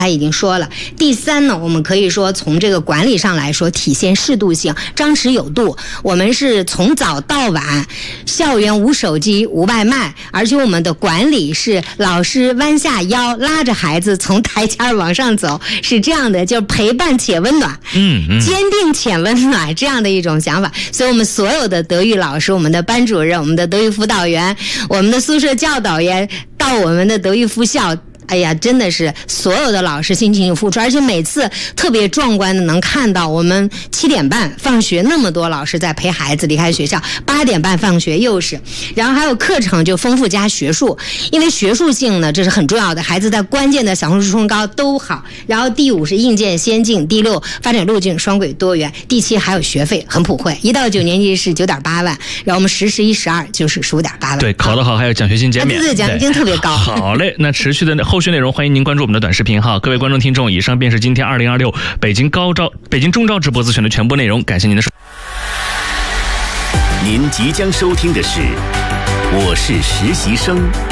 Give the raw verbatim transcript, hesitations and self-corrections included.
他已经说了。第三呢，我们可以说从这个管理上来说，体现适度性，张弛有度。我们是从早到晚，校园无手机无外卖，而且我们的管理是老师弯下腰拉着孩子从台阶往上走，是这样的，就是陪伴且温暖， 嗯嗯， 坚定且温暖这样的一种想法。所以我们所有的德育老师，我们的班主任，我们的德育辅导员，我们的宿舍教导员，到我们的德育附校，哎呀，真的是所有的老师辛勤付出，而且每次特别壮观的能看到我们七点半放学，那么多老师在陪孩子离开学校，八点半放学又是，然后还有课程就丰富加学术，因为学术性呢这是很重要的，孩子在关键的小红书冲高都好。然后第五是硬件先进，第六发展路径双轨多元，第七还有学费很普惠，一到九年级是九点八万，然后我们十、十一、十二就是十五点八万。 对，考得好还有奖学金减免， 对对，奖学金特别高。 好嘞，那持续的后续内容，欢迎您关注我们的短视频哈。各位观众听众，以上便是今天二零二六北京高招、北京中招直播咨询的全部内容，感谢您的收。 您即将收听的是《我是实习生》。